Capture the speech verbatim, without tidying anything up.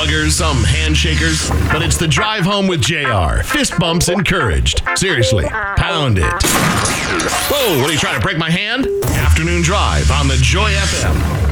huggers, some handshakers, but it's the drive home with J R. Fist bumps encouraged. Seriously, pound it. Whoa, what are you trying to break my hand? Afternoon Drive on the Joy F M.